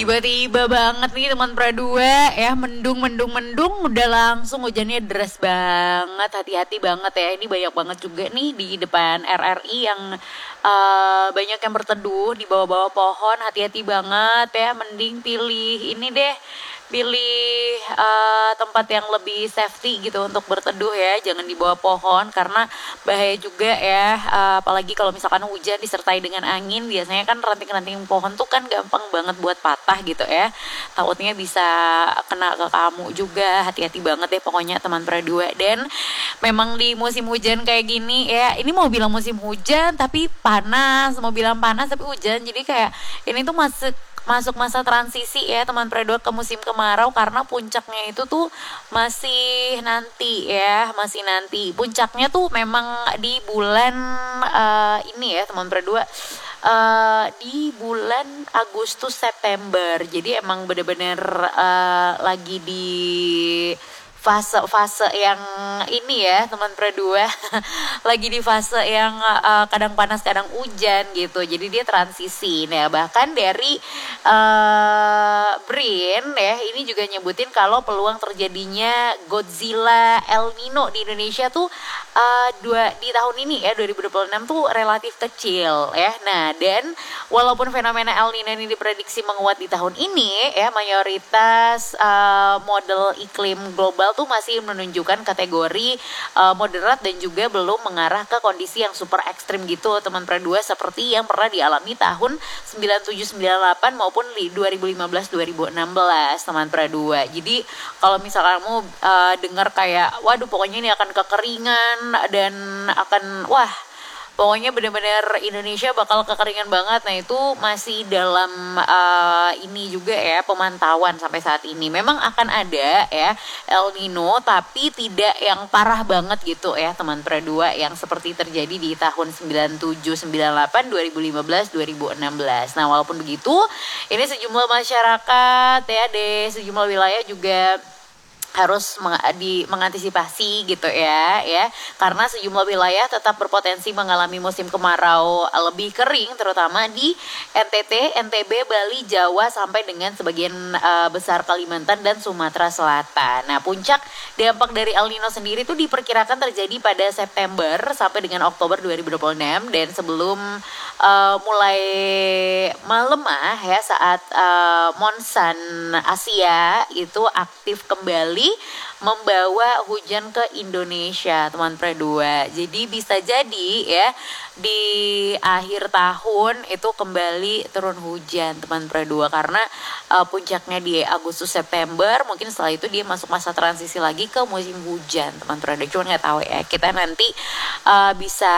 Tiba-tiba banget nih teman Pradua ya, mendung udah langsung hujannya deras banget. Hati-hati banget ya, ini banyak banget juga nih di depan RRI yang banyak yang berteduh di bawah-bawah pohon. Hati-hati banget ya, mending pilih ini deh, pilih tempat yang lebih safety gitu untuk berteduh ya, jangan di bawah pohon karena bahaya juga ya, apalagi kalau misalkan hujan disertai dengan angin, biasanya kan ranting-ranting pohon tuh kan gampang banget buat patah gitu ya, takutnya bisa kena ke kamu juga. Hati-hati banget deh pokoknya teman Pradua. Dan memang di musim hujan kayak gini ya, ini mau bilang musim hujan tapi panas, mau bilang panas tapi hujan, jadi kayak ini tuh masuk masa transisi ya teman Predor ke musim kemarau, karena puncaknya itu tuh masih nanti ya, masih nanti. Puncaknya tuh memang di bulan ini ya teman Predor, di bulan Agustus September. Jadi emang bener-bener lagi di fase yang ini ya teman Pradua. Lagi di fase yang kadang panas kadang hujan gitu, jadi dia transisi. Nah bahkan dari BRIN ya ini juga nyebutin kalau peluang terjadinya Godzilla El Nino di Indonesia tuh di tahun ini ya 2026 tuh relatif kecil ya. Nah dan walaupun fenomena El Nino ini diprediksi menguat di tahun ini ya, mayoritas model iklim global tuh masih menunjukkan kategori moderat dan juga belum mengarah ke kondisi yang super ekstrim gitu teman Pradua, seperti yang pernah dialami tahun 97-98 maupun di 2015-2016 teman Pradua. Jadi kalau misalkan kamu dengar kayak waduh pokoknya ini akan kekeringan dan akan pokoknya benar-benar Indonesia bakal kekeringan banget. Nah itu masih dalam ini juga ya pemantauan sampai saat ini. Memang akan ada ya El Nino tapi tidak yang parah banget gitu ya teman Pradua, yang seperti terjadi di tahun 97, 98, 2015, 2016. Nah walaupun begitu ini sejumlah masyarakat ya di sejumlah wilayah juga harus mengantisipasi gitu ya, karena sejumlah wilayah tetap berpotensi mengalami musim kemarau lebih kering, terutama di NTT, NTB, Bali, Jawa sampai dengan sebagian besar Kalimantan dan Sumatera Selatan. Nah puncak dampak dari El Nino sendiri itu diperkirakan terjadi pada September sampai dengan Oktober 2026, dan sebelum mulai melemah ya saat monsun Asia itu aktif kembali membawa hujan ke Indonesia teman Pradua. Jadi bisa jadi ya di akhir tahun itu kembali turun hujan teman Pradua, karena puncaknya di Agustus September, mungkin setelah itu dia masuk masa transisi lagi ke musim hujan teman Pradua. Cuman nggak tahu ya, kita nanti bisa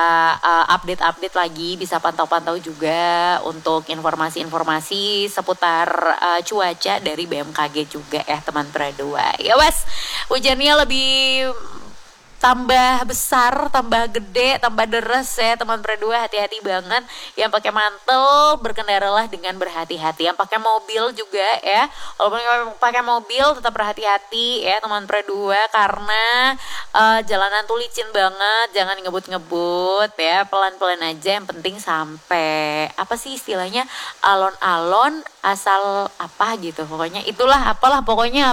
update lagi, bisa pantau-pantau juga untuk informasi-informasi seputar cuaca dari BMKG juga ya teman Pradua. Ya wes, hujannya lebih tambah besar, tambah gede, tambah deres ya teman Pradua. Hati-hati banget. Yang pakai mantel berkendaralah dengan berhati-hati. Yang pakai mobil juga ya, walaupun pakai mobil tetap berhati-hati ya teman Pradua, karena jalanan tuh licin banget. Jangan ngebut-ngebut ya, pelan-pelan aja. Yang penting sampai apa sih istilahnya, alon-alon asal apa gitu. Pokoknya itulah, apalah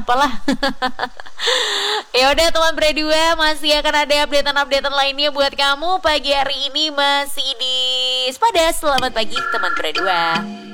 Ya udah teman Pradua, masih akan ada updatean lainnya buat kamu pagi hari ini masih di Sepada. Selamat pagi teman Pradua.